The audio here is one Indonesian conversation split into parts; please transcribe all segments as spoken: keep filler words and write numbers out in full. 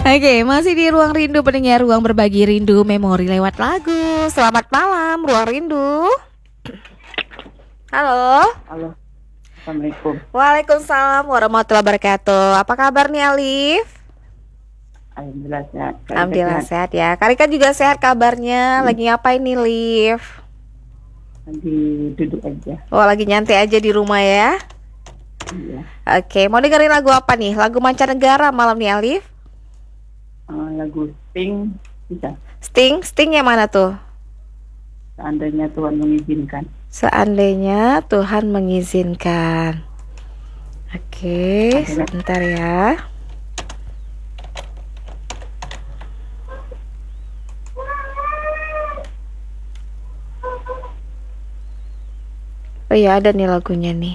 Oke, masih di Ruang Rindu pendengar, ruang berbagi rindu memori lewat lagu. Selamat malam, Ruang Rindu. Halo. Halo. Assalamualaikum. Waalaikumsalam warahmatullahi wabarakatuh. Apa kabar nih, Alif? Alhamdulillah sehat. Alhamdulillah sehat ya. Karika juga sehat kabarnya. Lagi ngapain nih, Liv? Lagi duduk aja. Oh, lagi nyantai aja di rumah ya. Iya. Oke, mau dengerin lagu apa nih? Lagu mancanegara malam nih, Alif? Uh, lagu Sting bisa. Sting, Sting yang mana tuh? Seandainya Tuhan mengizinkan. Seandainya Tuhan mengizinkan. Oke, sebentar ya. Oh iya, ada nih lagunya nih.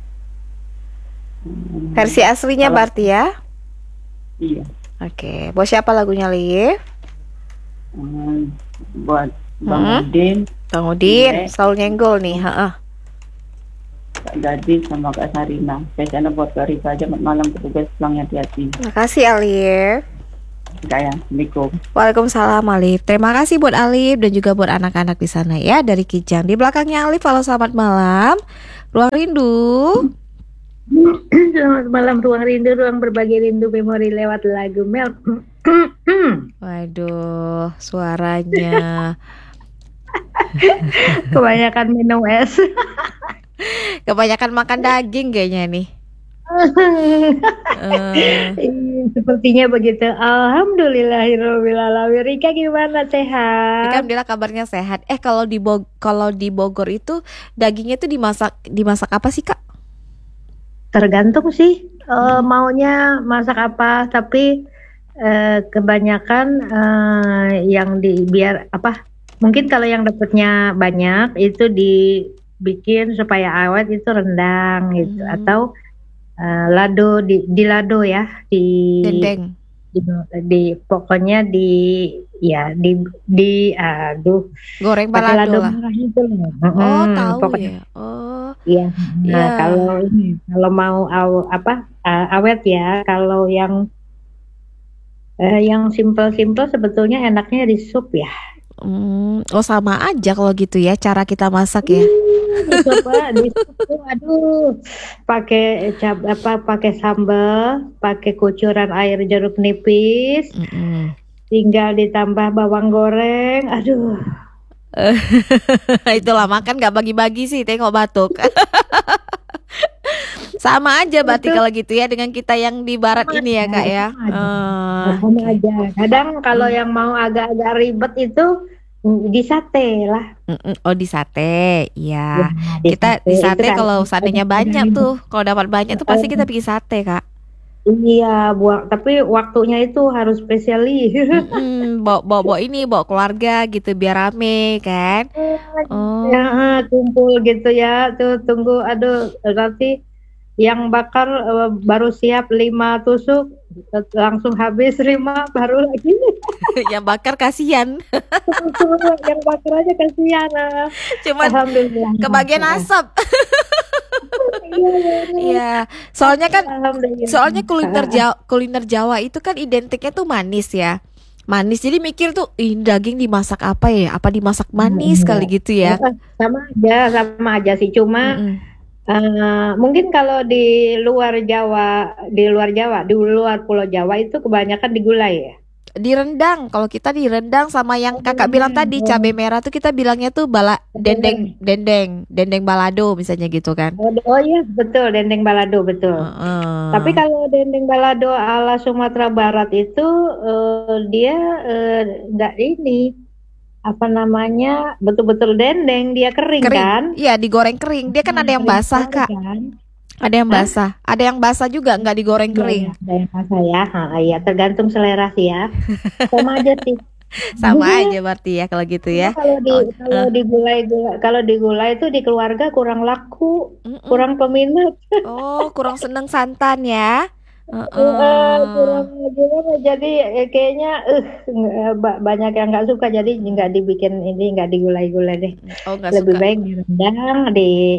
Hmm, Versi aslinya kalau- berarti ya? Iya. Oke, buat siapa lagunya, Liv? Hmm, buat Bang Hmm? Udin, Bang Udin, Iya. selalu nyenggol nih. Heeh. Kak Gadis, sama Kak Sarina. Biasanya buat Kak Rika aja malam petugas pulang hati-hati. Makasih, Alif. Saya, Assalamualaikum. Waalaikumsalam, Alif. Terima kasih buat Alif dan juga buat anak-anak di sana ya, dari Kijang. Di belakangnya Alif, halo selamat malam. Ruang Rindu. Selamat malam, Ruang Rindu, ruang berbagi rindu memori lewat lagu Mel. Waduh, suaranya. Kebanyakan minum es. Kebanyakan makan daging kayaknya nih. Eh, Iya, sepertinya begitu. Alhamdulillahirobbil alamin. Rika gimana, sehat? Alhamdulillah kabarnya sehat. Eh kalau di Bog kalau di Bogor itu dagingnya tuh dimasak dimasak apa sih, Kak? Tergantung sih eh, maunya masak apa, tapi eh, kebanyakan eh, yang di biar apa? Mungkin kalau yang dapatnya banyak itu dibikin supaya awet itu rendang gitu, Hmm. atau eh, lado di, di lado ya di Dendeng. di, di- pokoknya di ya di di aduh Goreng pakai balado lado lah. merah itu loh. Oh, Mm-mm, tahu pokoknya ya. Oh, iya. Nah, iya. kalau ini kalau mau aw- apa uh, awet ya, kalau yang eh, yang simple-simple sebetulnya enaknya di sup ya. Hmm, oh sama aja kalau gitu ya cara kita masak ya. Di sup, ah, di sup tuh, aduh, pakai cab apa pakai sambal, pakai kucuran air jeruk nipis, Mm-mm. tinggal ditambah bawang goreng. Aduh, Itulah makan nggak bagi-bagi sih, tengok batuk. Sama aja berarti itu kalau gitu ya dengan kita yang di barat sama ini ya, aja, Kak ya. sama aja. Eh, Sama oke. aja. Kadang kalau Hmm, yang mau agak-agak ribet itu mm, di sate lah. mm-mm. Oh di sate, Ya, ya. di Kita sate di itu sate kan kalau agak seandainya agak banyak ribet. tuh, kalau dapat banyak tuh pasti kita Eh, bikin sate, Kak. iya, buat tapi waktunya itu harus spesiali. Mm-mm. Bawa, bawa, bawa ini, bawa keluarga gitu biar rame kan. Ya, Oh, kumpul gitu ya. Tuh tunggu, aduh, nanti yang bakar eh, baru siap lima tusuk, langsung habis lima baru lagi. yang bakar kasihan. Semua yang bakar aja kasihan. ah. Cuman Alhamdulillah. kebagian Ah, asap. Iya, benar. Iya, soalnya kan Alhamdulillah. soalnya kuliner Ah, Jawa, kuliner Jawa itu kan identiknya tuh manis ya. Manis. Jadi mikir tuh, ih daging dimasak apa ya? Apa dimasak manis iya. kali gitu ya? Eh, Sama aja, sama aja sih. Cuma Mm-mm. eh, mungkin kalau di luar Jawa, di luar Jawa, di luar Pulau Jawa itu kebanyakan digulai ya. Di rendang, kalau kita di rendang sama yang Oh, di kakak bilang rendang. tadi Oh, cabai merah tuh kita bilangnya tuh bala dendeng, benar. dendeng, dendeng balado misalnya gitu kan. Oh, oh iya, betul, dendeng balado, betul. Tapi Heeh. kalau dendeng balado ala Sumatera Barat itu eh, dia eh, nggak ini, apa namanya, betul-betul dendeng, dia kering Kering, kan? iya digoreng kering. Dia kan Nah, ada yang kering basah sekali Kak, kan? ada yang Hah? basah, ada yang basah juga nggak digoreng Iya, kering. iya, ada yang rasa ya. Ha, iya, tergantung selera sih ya. Sama aja sih. Sama aja berarti ya kalau gitu Cuma ya. kalau di Oh, kalau eh, di gulai gula, kalau di gulai itu di keluarga kurang laku, mm-mm. kurang peminat. Oh, kurang seneng santan ya. Eh, kurang Heeh. gimana? Jadi eh, kayaknya eh nggak- ba- banyak yang nggak suka, jadi nggak dibikin ini, nggak digulai-gulai deh. Oh, nggak Lebih suka. baik direndang, di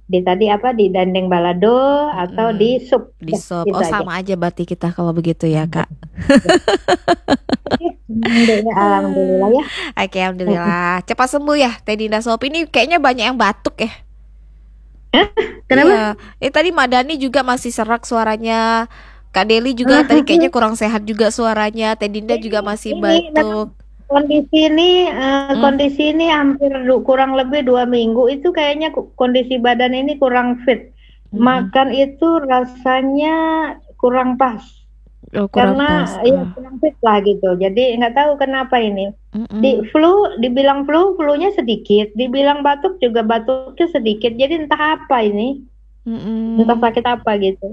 di tadi apa di dendeng balado atau Mm-mm. di sup. Di Ya, sop. itu Oh, aja. sama aja berarti kita kalau begitu ya, Kak. Alhamdulillah, alhamdulillah ya. Oke, alhamdulillah. Cepat sembuh ya, Teh Dinda Sop. Ini kayaknya banyak yang batuk ya. Kenapa? Iya. Eh tadi Madani juga masih serak suaranya. Kak Deli juga tadi kayaknya kurang sehat juga suaranya. Teh Dinda juga masih Ini batuk. kondisi ini eh, Hmm. kondisi ini hampir du- kurang lebih dua minggu itu kayaknya ku- kondisi badan ini kurang fit. Mm-mm. Makan itu rasanya kurang pas Oh, kurang karena pas. ya Ah. kurang fit lah gitu. Jadi nggak tahu kenapa ini. Mm-mm. Di flu, dibilang flu, flu-nya sedikit, dibilang batuk juga batuknya sedikit. Jadi entah apa ini, Mm-mm. entah sakit apa gitu.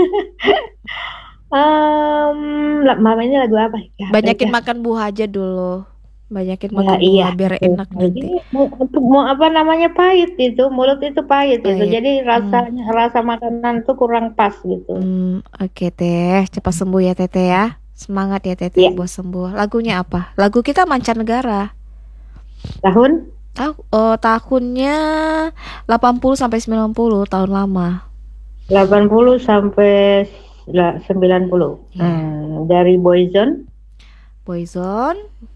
Em, la- mama ini lagu apa ya? Banyakin Rega. makan buah aja dulu. Banyakin Ya, makan iya. buah biar betul. enak nanti. Ini mau, mau apa namanya pahit itu, mulut itu pahit itu. Pahit. Jadi Hmm. rasanya rasa makanan tuh kurang pas gitu. Hmm, oke Teh, cepat sembuh ya Teteh ya. Semangat ya Teteh Iya. buat sembuh. Lagunya apa? Lagu kita mancanegara. Tahun Tahu oh, tahunnya delapan puluh sampai sembilan puluh, tahun lama. delapan puluh sampai la- sembilan puluh. Iya. Hmm, dari Boyzone. Boyzone.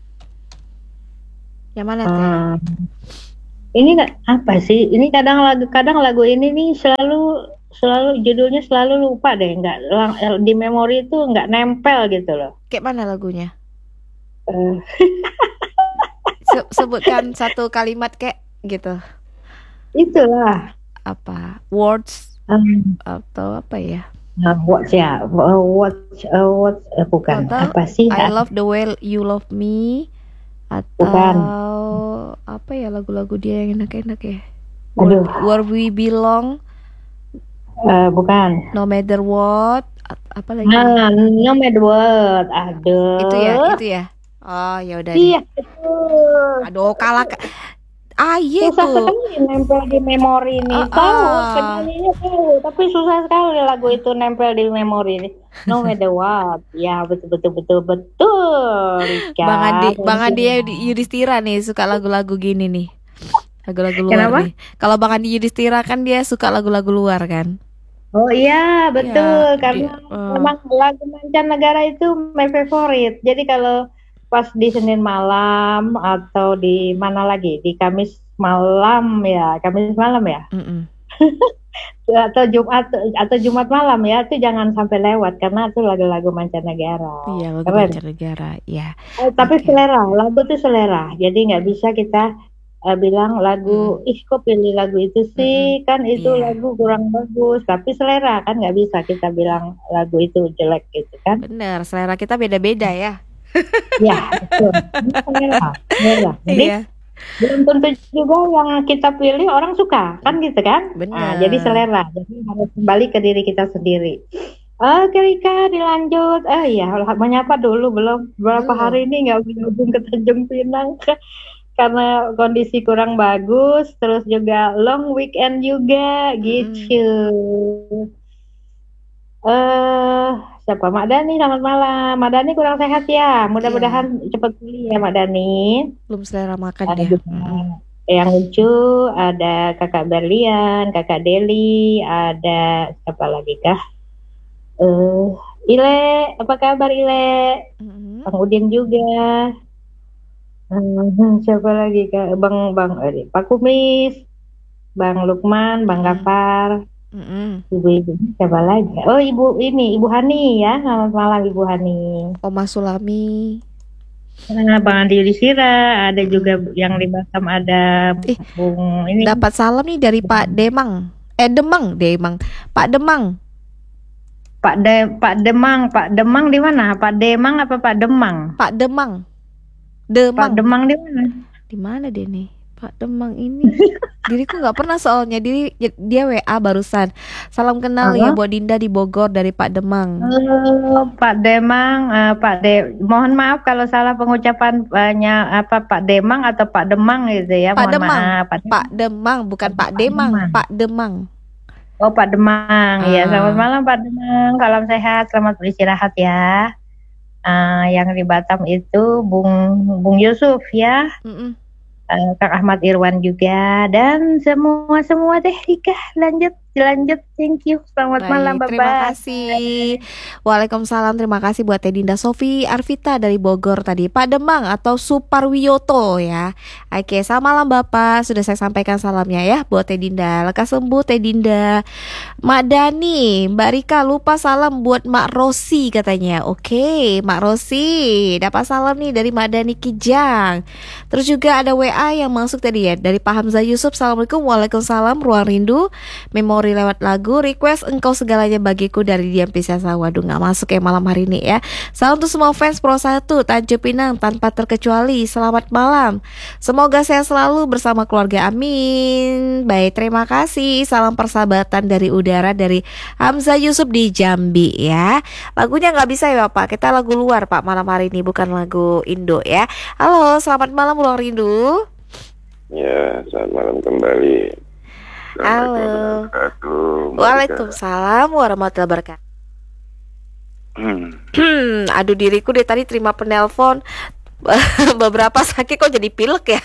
Yang mana Teh? Hmm, ini nggak apa sih? Ini kadang lagu kadang lagu ini nih selalu selalu judulnya selalu lupa deh. Nggak lang- di memori itu nggak nempel gitu loh. Kayak mana lagunya? Eh, Se- sebutkan satu kalimat kayak gitu. itulah. Apa? Words Um, atau apa ya? Nah, watch ya, uh, watch, uh, watch, uh, bukan Atau apa sih? I Ah, love the way you love me atau Bukan. apa ya lagu-lagu dia yang enak-enak ya? Aduh. Where, where we belong, uh, bukan. no matter what, at- apa lagi? Nah, no matter what, aduh. Itu ya, itu ya. Oh ya udah deh. Iya, betul. Aduh kalah. Ka- ah iya Susah tuh. sekali nempel di memori nih. Ah, Tahu, ah. penyanyinya tahu, tapi susah sekali lagu itu nempel di memori nih. No matter what, ya betul betul betul betul. Rika. Bang Andi, Bang Andi Yudhistira nih suka lagu-lagu gini nih. Lagu-lagu luar Kenapa? nih. Kalau Bang Andi Yudhistira kan dia suka lagu-lagu luar kan. Oh iya, betul. Iya, Karena dia, eh. memang lagu mancanegara itu my favorite. Jadi kalau pas di Senin malam atau di mana lagi? Di Kamis malam ya, Kamis malam ya. Mm-mm. Atau Jumat atau Jumat malam ya, itu jangan sampai lewat karena itu lagu-lagu mancanegara. Iya lagu Keren. mancanegara. Ya. Eh, tapi Oke. selera, lagu itu selera. Jadi nggak bisa kita eh, bilang lagu, ih kok pilih lagu itu sih, kan itu Iya. lagu kurang bagus. Tapi selera kan nggak bisa kita bilang lagu itu jelek gitu kan. Bener, selera kita beda-beda ya. Ya, betul. Ini selera, selera. Jadi Iya. belum tentu juga yang kita pilih orang suka, kan gitu kan? Nah, Benar. jadi selera. Jadi harus kembali ke diri kita sendiri. Oke Rika, dilanjut. Eh ya, menyapa dulu belum? Beberapa Belum. hari ini nggak berhubung ke Tanjung Pinang karena kondisi kurang bagus. Terus juga long weekend juga, gitu. Eh, siapa? Mak Dani, selamat malam. Mak Dani kurang sehat ya. Mudah-mudahan cepat pulih ya Mak Dani. Belum selera makan Ada dia. juga yang lucu, ada kakak Berlian, kakak Deli, ada siapa lagi kah? Eh, Ile, apa kabar Ile? Mm-mm. Bang Udin juga. Hmm, siapa lagi kak? Bang Bang eh, Pak Kumis, Bang Lukman, Bang Hmm. Gafar, Mm-mm. ibu-ibu siapa lagi? Oh ibu ini, Ibu Hani ya. Selamat malam Ibu Hani. Oma Sulami. Nah, Bang Andi Yudhistira, ada juga yang di Batam ada Ih, Bung ini. Dapat salam nih dari Pak Demang. Eh Demang, Demang. Pak Demang. Pak De, Pak Demang, Pak Demang di mana? Pak Demang apa Pak Demang? Pak Demang. Pak Demang. Demang di mana? Di mana dia nih? Pak Demang ini. Diriku nggak pernah soalnya diri dia W A barusan. Salam kenal ya Apa? buat Dinda di Bogor dari Pak Demang. Oh, Pak Demang, eh, Pak De, mohon maaf kalau salah pengucapan banyak apa Pak Demang atau Pak Demang gitu ya. Pak mohon Demang. maaf. Pak, Pak Demang bukan Pak Pak Demang, Demang. Pak Demang. Oh, Pak Demang. Ya, Ah. selamat malam Pak Demang. Salam sehat, selamat beristirahat ya. Ah, yang di Batam itu Bung Bung Yusuf ya. Mm-mm. eh, Kak Ahmad Irwan juga, dan semua-semua deh. Rika, lanjut, lanjut. Thank you. Selamat malam, Baik, terima Bapak. kasih. Waalaikumsalam, terima kasih buat Teh Dinda Sofi Arvita dari Bogor tadi. Pak Demang atau Suparwiyoto ya. Oke, selamat malam Bapak. Sudah saya sampaikan salamnya ya buat Teh Dinda. Lekas sembuh Teh Dinda. Mak Dani, Mbak Rika lupa salam buat Mak Rosi katanya. Oke, Mak Rosi, dapat salam nih dari Mak Dani Kijang. Terus juga ada W A yang masuk tadi ya dari Pak Hamzah Yusuf. Assalamualaikum, waalaikumsalam. Ruang Rindu, memori lewat lagu, request engkau segalanya bagiku dari Dian Piscesa. Waduh, nggak masuk ya malam hari ini ya. Salam untuk semua fans Pro satu Tanjung Pinang tanpa terkecuali. Selamat malam. Semoga sehat selalu bersama keluarga. Amin. Baik, terima kasih. Salam persahabatan dari udara dari Hamzah Yusuf di Jambi ya. Lagunya nggak bisa ya Bapak. Kita lagu luar Pak malam hari ini, bukan lagu Indo ya. Halo, selamat malam Ruang Rindu. Ya, selamat malam kembali. Halo. Assalamualaikum. Waalaikumsalam warahmatullahi wabarakatuh. Hmm. Aduh, diriku deh tadi terima penelpon beberapa sakit kok jadi pilek ya.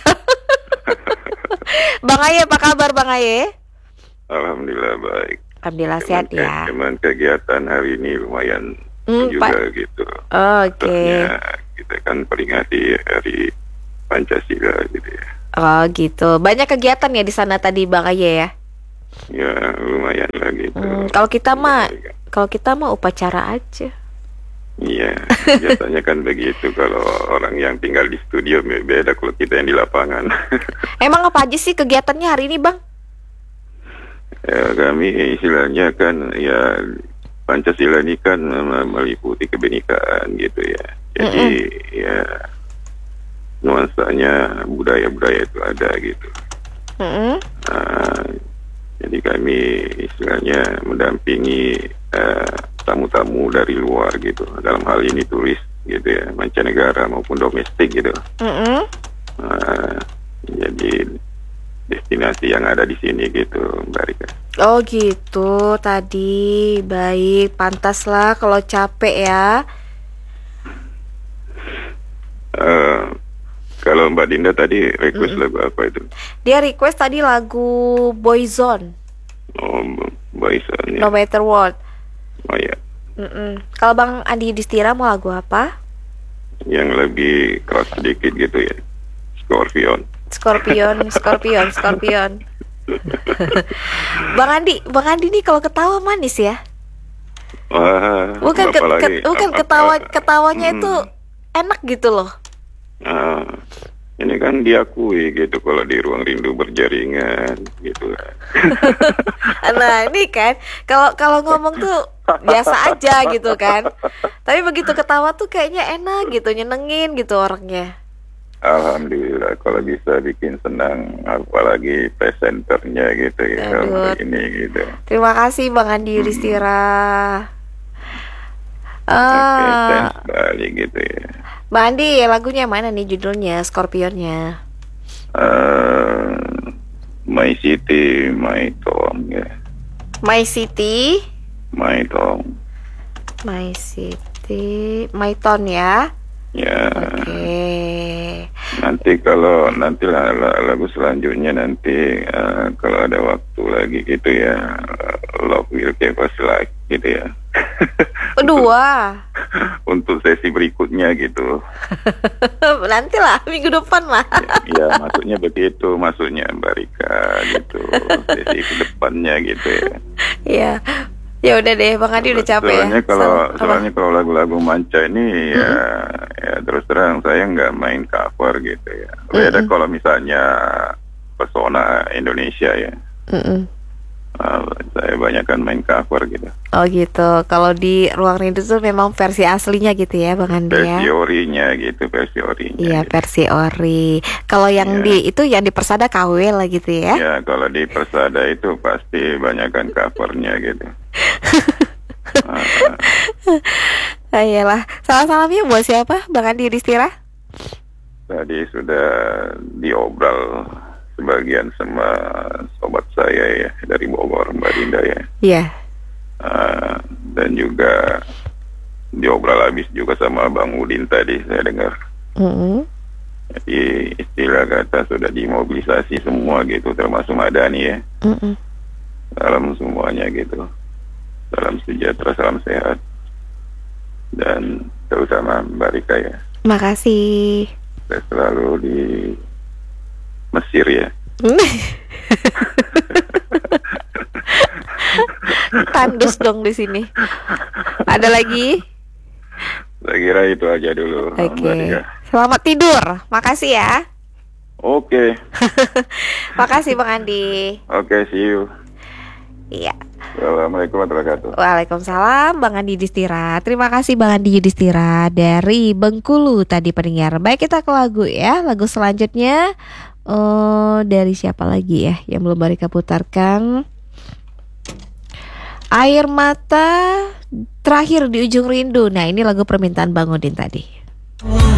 Bang Aye, apa kabar Bang Aye? Alhamdulillah baik. Alhamdulillah sehat ya. Cuman kegiatan hari ini lumayan Hmm, juga Pak. gitu. Oke. Soalnya kita kan peringati hari Pancasila gitu ya. Oh gitu. Banyak kegiatan ya di sana tadi Bang Aye ya. Ya lumayan lah gitu. Hmm, kalau kita mah kalau kita mah upacara aja. Iya, biasanya kan begitu kalau orang yang tinggal di studio beda kalau kita yang di lapangan. Emang apa aja sih kegiatannya hari ini Bang? Ya, kami istilahnya kan ya Pancasila ini kan meliputi kebenekaan gitu ya. Jadi mm-mm. ya nuansanya budaya-budaya itu ada gitu. Mm-mm. Nah, jadi kami istilahnya mendampingi uh, tamu-tamu dari luar gitu. Dalam hal ini turis gitu ya, mancanegara maupun domestik gitu. Mm-mm. Uh, jadi destinasi yang ada di sini gitu, Mbak Rika. Oh gitu tadi. Baik, pantas lah kalau capek ya. Uh, kalau Mbak Dinda tadi request mm-hmm. lagu apa itu? Dia request tadi lagu Boyzone. Oh, Boyzone ya. No Matter What. Oh ya. Mm-mm. Kalau Bang Andi Distira mau lagu apa? Yang lebih keras sedikit gitu ya. Scorpion. Scorpion, Scorpion, Scorpion. Bang Andi, Bang Andi nih kalau ketawa manis ya. Wah, bukan ke, ke, bukan ketawa ketawanya hmm. itu enak gitu loh. Nah, ini kan diakui gitu kalau di Ruang Rindu berjaringan gitu. Nah ini kan kalau kalau ngomong tuh biasa aja gitu kan. Tapi begitu ketawa tuh kayaknya enak gitu, nyenengin gitu orangnya. Alhamdulillah kalau bisa bikin senang, apalagi presenternya gitu ya. Kalau ini gitu. Terima kasih Bang Andi Yudhistira. Hmm. Oke, okay, sekali gitu ya. Bang Andi, lagunya mana nih judulnya, Scorpionnya? Uh, My City, My Town ya. My City, My Town. My City, My Town ya. Ya. Oke. Okay. Nanti kalau nanti lah lagu selanjutnya nanti uh, kalau ada waktu lagi gitu ya, Love Will Give Us Life gitu ya. Kedua. Untuk sesi berikutnya gitu. Nantilah minggu depan lah. Ya, ya maksudnya begitu, maksudnya Mbak Rika gitu. Sesi ke depannya gitu ya. Iya. Ya udah deh, Bang Adi udah capek soalnya ya. Kalau soalnya kalau lagu-lagu manca ini ya, mm-hmm. ya terus terang saya nggak main cover gitu ya. Beda mm-hmm. kalau misalnya pesona Indonesia ya. Mm-hmm. Nah, saya banyak kan main cover gitu. Oh gitu. Kalau di Ruang Rindu tuh memang versi aslinya gitu ya, Bang Andi ya. Versi orinya gitu, versi orinya. Iya, gitu. versi ori. Kalau yang ya. di itu yang di Persada K W lah gitu ya. Iya, kalau di Persada itu pasti banyak kan covernya gitu. Ah, iyalah. Salam-salamnya buat siapa? Bang Andi Yudhistira? Tadi sudah diobral sebagian sama sobat saya ya dari Bogor, Mbak Dinda ya. Iya. Yeah. Uh, dan juga diobral habis juga sama Bang Udin tadi saya dengar. Mm-hmm. Jadi istilah kata sudah dimobilisasi semua gitu, termasuk Madani ya. Mm-mm. Salam semuanya gitu. Salam sejahtera, salam sehat. Dan terutama Mbak Rika ya. Makasih. Saya selalu di Mesir ya. Tandus dong di sini. Ada lagi? Saya kira itu aja dulu. Oke. Mbak Rika. Selamat tidur. Makasih ya. Oke. Makasih Bang Andi. Oke, see you. Iya. Assalamualaikum warahmatullahi wabarakatuh. Waalaikumsalam Bang Andi Yudhistira. Terima kasih Bang Andi Yudhistira dari Bengkulu tadi pendengar. Baik, kita ke lagu ya. Lagu selanjutnya uh, dari siapa lagi ya yang belum Barika putarkan? Air Mata Terakhir di Ujung Rindu. Nah, ini lagu permintaan Bang Udin tadi.